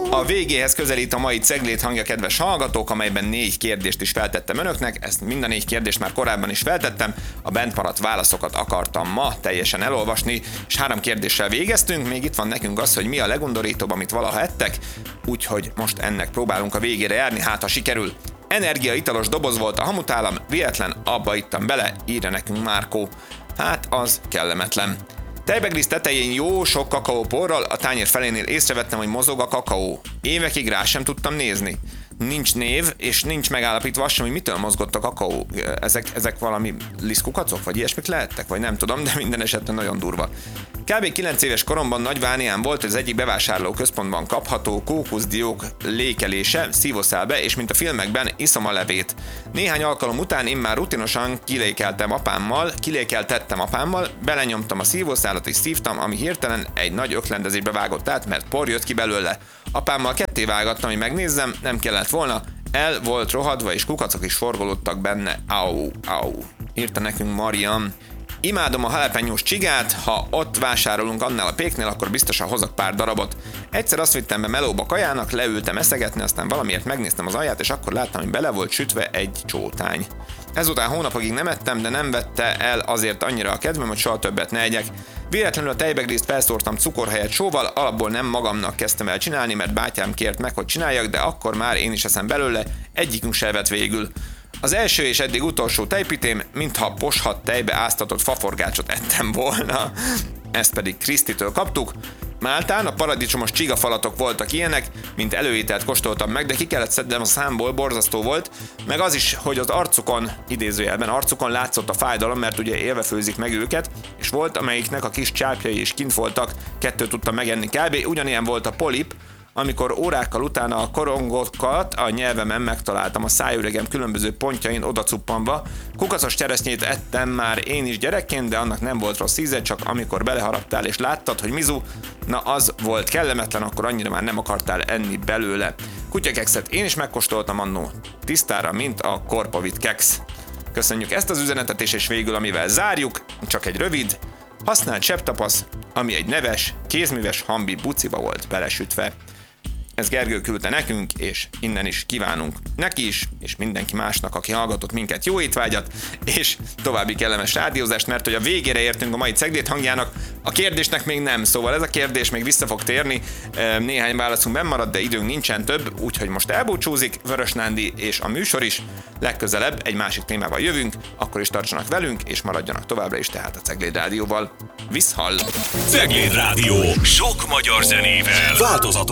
A végéhez közelít a mai Ceglét hangja, kedves hallgatók, amelyben 4 kérdést is feltettem önöknek. Ezt mind a 4 kérdést már korábban is feltettem. A bent maradt válaszokat akartam ma teljesen elolvasni, és 3 kérdéssel végeztünk. Még itt van nekünk az, hogy mi a legundorítóbb, amit valaha ettek, úgyhogy most ennek próbálunk a végére járni, hát ha sikerül. Energiaitalos doboz volt a hamutálam, véletlen abba ittam bele, írja nekünk Márkó. Hát az kellemetlen. Tejbegríz tetején jó sok kakaóporral, a tányér felénél észrevettem, hogy mozog a kakaó. Évekig rá sem tudtam nézni. Nincs név, és nincs megállapítva azt sem, hogy mitől mozgott a kakaó. Ezek valami liszkukacok, vagy ilyesmik lehettek, vagy nem tudom, de minden esetben nagyon durva. Kb. 9 éves koromban nagy vániám volt, hogy az egyik bevásárlóközpontban kapható kókuszdiók lékelése, szívószálbe, és mint a filmekben iszom a levét. Néhány alkalom után én már rutinosan kilékeltettem apámmal, belenyomtam a szívószálat és szívtam, ami hirtelen egy nagy öklendezésbe vágott át, mert por jött ki belőle. Apámmal ketté vágattam, hogy megnézzem, nem kellett volna, el volt rohadva, és kukacok is forgolódtak benne. Au, au, írta nekünk Mariam. Imádom a jalapenyós csigát, ha ott vásárolunk annál a péknél, akkor biztosan hozok pár darabot. Egyszer azt vittem be melóba kajának, leültem eszegetni, aztán valamiért megnéztem az alját, és akkor láttam, hogy bele volt sütve egy csótány. Ezután hónapokig nem ettem, de nem vette el azért annyira a kedvem, hogy soha többet ne egyek. Véletlenül a tejbegrízt felszórtam cukor helyett sóval, alapból nem magamnak kezdtem el csinálni, mert bátyám kért meg, hogy csináljak, de akkor már én is eszem belőle, egyikünk se vett végül. Az első és eddig utolsó tejpitém, mintha poshat tejbe áztatott faforgácsot ettem volna. Ezt pedig Krisztitől kaptuk. Máltán a paradicsomos csigafalatok voltak ilyenek, mint előételt kóstoltam meg, de ki kellett szednem a számból, borzasztó volt, meg az is, hogy az arcukon, idézőjelben arcukon látszott a fájdalom, mert ugye élve főzik meg őket, és volt, amelyiknek a kis csápjai is kint voltak, 2 tudtam megenni kb. Ugyanilyen volt a polip, amikor órákkal utána a korongokat a nyelvemen megtaláltam a szájüregem különböző pontjain odacuppanva. Kukacos cseresznyét ettem már én is gyerekként, de annak nem volt rossz íze, csak amikor beleharaptál és láttad, hogy mizu, na az volt kellemetlen, akkor annyira már nem akartál enni belőle. Kutyakekszet én is megkóstoltam annó, tisztára, mint a korpovit keksz. Köszönjük ezt az üzenetet, és végül amivel zárjuk, csak egy rövid, használt sebtapasz, ami egy neves, kézműves hambi buciba volt belesütve. Ez Gergő küldte nekünk, és innen is kívánunk neki is, és mindenki másnak, aki hallgatott minket, jó étvágyat, és további kellemes rádiózást, mert hogy a végére értünk a mai Ceglét hangjának, a kérdésnek még nem, szóval ez a kérdés még vissza fog térni, néhány válaszunk bennmaradt, de időnk nincsen több, úgyhogy most elbúcsúzik Vörös Nándi és a műsor is, legközelebb egy másik témával jövünk, akkor is tartsanak velünk, és maradjanak továbbra is tehát a Cegléd Rádióval. Viszhall! Cegléd Rádió, sok magyar zenével, változatos